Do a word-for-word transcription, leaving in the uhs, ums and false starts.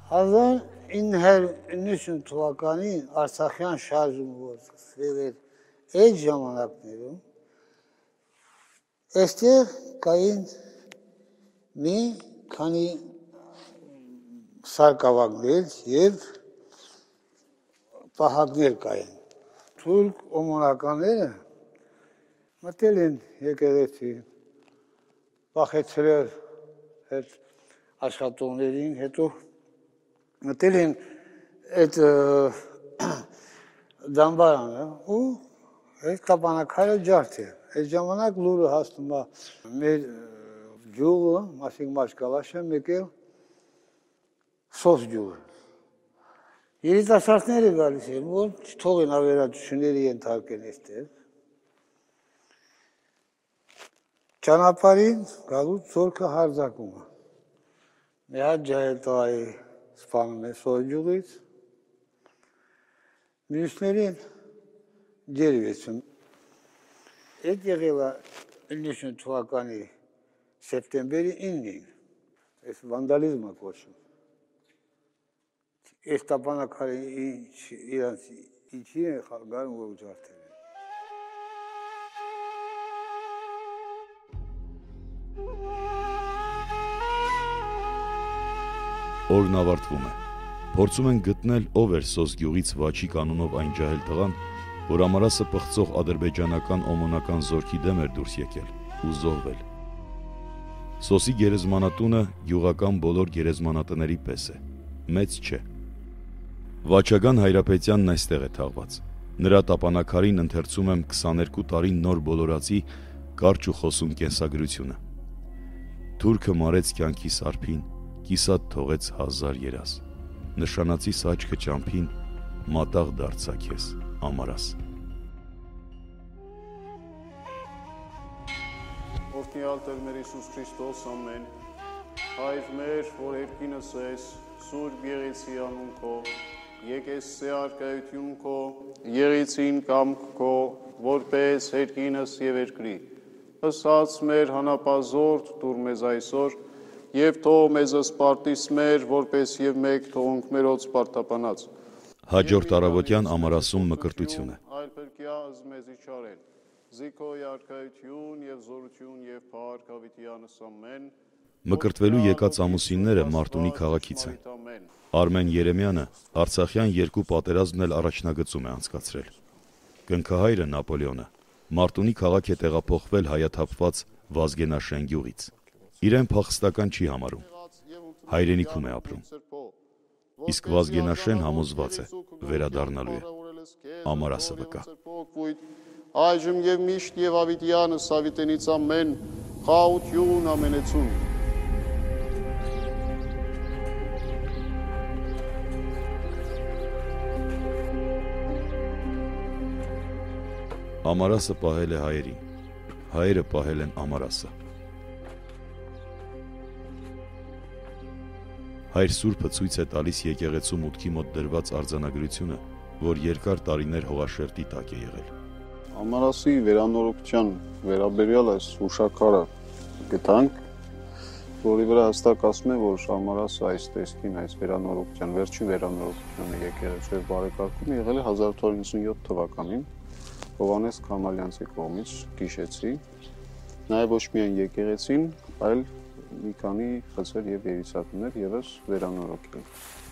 հազար ինը հարյուր իննսուն թվականին Արցախյան շարժումը որ սկսվել էր այդ ժամանակներում, այստեղ կային մի քանի սարկավագներ և պահակներ կային։ Թուրք օմոնականները մտել են եկեղեցի, վախեցրել այդ աշխատողներին, հետո մտել են այդ դամբարանը ու այդ տապանակարը ջարդել։ Այդ ժամանակ լուրը հասնում է մեր գյուղը, մասիկ Մաշկալաշը, մեկ էլ Սոս գյուղը։ Երիտասարդները գալիս են, որ չթողեն ավերածությունների ենթարկեն այստեղ։ Ճանապարհին գալուց զորքը հարձակում է։ Մի հատ ջահել տղայի սպանում է Սոս գյուղից, մյուսներին ջերվեցում։ Այդ եղել է իննսուն թվականի սեպտեմբերի իննին, այս վանդալիզմը կոչում։ Այս տապանակարը իրանց ինչի են խաղգարում, որ ջարդել են։ Օրն ավարտվում է։ Փորձում են գտնել ով էր Սոս գյուղից Վաչիկ անունով այն ջահել տղան, որ Ամարասը պղծող ադրբեջանական օմոնական զորքի դեմ էր դուրս եկել ու զոհվել։ Սոսի գերեզմանատունը գյուղական բոլոր գերեզմանատների պես է, մեծ չէ։ Վաչագան Հայրապետյանն այստեղ է թաղված։ Նրա տապանակարին ընթերցում եմ քսաներկու տարի նոր բոլորացի կարճ ու խոսուն կենսագրությունը։ Թուրքը մարեց կյանքի սարփին, կիսատ թողեց հազար երազ։ Նշանացի սաչքը ճամփին, մատաղ դարձա քեզ, Ամարաս։ Օրհնյալ Տեր մեր Հիսուս Քրիստոս ամեն, Հայր մեր, որ երկինս ես, Սուրբ Եղեցի անուն քո, եկես սե արկայություն քո, եղեցին կամք քո, որպես երկինս եւ երկրի։ Ըսած մեր հանապազորդ դուր մեզ այսօր, եւ թող մեզ սպարտիս մեր, որպես եւ մեկ թողունք մերոց սպարտապանած։ Հաջորդ առավոտյան Ամարասում մկրտություն է։ Այլ փրկյա մեզի չարել։ Զիքոյ արկայություն եւ զորություն եւ փառք հավիտյանս ամեն։ Մկրտվելու եկած ամուսինները Մարտունի քաղաքից են։ Արմեն Երեմյանը Արցախյան երկու պատերազմն էլ առաջնագծում է անցկացրել։ Կնքահայրը Նապոլեոնը Մարտունի քաղաք է տեղափոխվել հայաթափված Վազգենաշեն գյուղից։ Իրեն փախստական չի համարում։ Հայրենիքում է ապրում։ Իսկ Վազգենաշեն համոզված է վերադառնալու է։ Ամարասը վկա։ Այժմ եւ միշտ եւ հավիտյանս հավիտենից ամեն, խաղաղություն ամենեցուն։ Ամարասը պահել է հայերին, հայերը պահել են Ամարասը։ Հայր Սուրբը ցույց է տալիս եկեղեցու մուտքի մոտ դրված արձանագրությունը, որ երկար տարիներ հողաշերտի տակ է եղել։ Ամարասի վերանորոգության վերաբերյալ այս հուշաքարը գտանք, որի վրա հստակ ասում է, որ Ամարասը այս տեսքին, այս վերանորոգության, վերջին վերանորոգությունը եկեղեցու բարեկարգումը եղել է հազար ութ հարյուր իննսունյոթ թվականին Հովհաննես Քամալյանցի կողմից Գիշեցի, նաև ոչ միայն եկեղեցին, այլ մի քանի խցեր եւ երիտասարդներ եւս վերանորոգել։